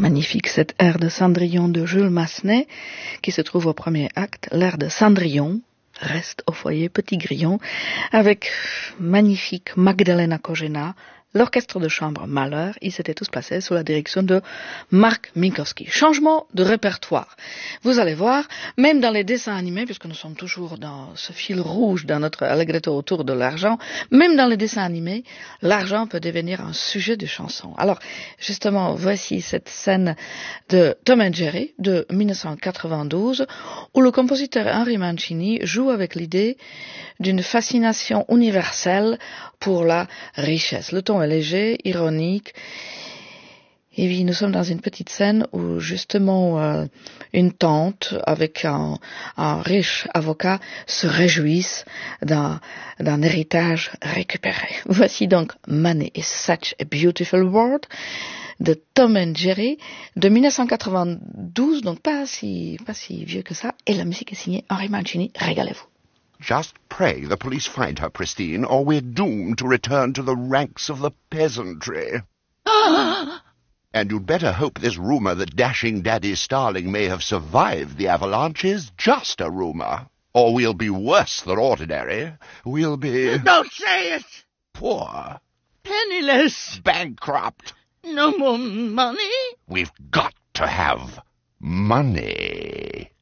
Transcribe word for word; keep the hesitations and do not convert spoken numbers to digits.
Magnifique cette air de Cendrillon de Jules Massenet, qui se trouve au premier acte, l'air de Cendrillon, reste au foyer Petit Grillon, avec magnifique Magdalena Kojena, l'orchestre de chambre Mahler. Ils étaient tous placés sous la direction de Marc Minkowski. Changement de répertoire. Vous allez voir, même dans les dessins animés, puisque nous sommes toujours dans ce fil rouge dans notre allegretto autour de l'argent, même dans les dessins animés, l'argent peut devenir un sujet de chanson. Alors, justement, voici cette scène de Tom and Jerry de dix-neuf cent quatre-vingt-douze, où le compositeur Henry Mancini joue avec l'idée d'une fascination universelle pour la richesse. Le ton est léger, ironique. Et puis nous sommes dans une petite scène où justement euh, une tante avec un, un riche avocat se réjouissent d'un, d'un héritage récupéré. Voici donc Money is Such a Beautiful World de Tom and Jerry de dix-neuf cent quatre-vingt-douze, donc pas si, pas si vieux que ça, et la musique est signée Henry Mancini. Régalez-vous. Just pray the police find her, Pristine, or we're doomed to return to the ranks of the peasantry. And you'd better hope this rumour that dashing Daddy Starling may have survived the avalanche is just a rumour. Or we'll be worse than ordinary. We'll be... Don't say it! Poor. Penniless! Bankrupt. No more money? We've got to have money.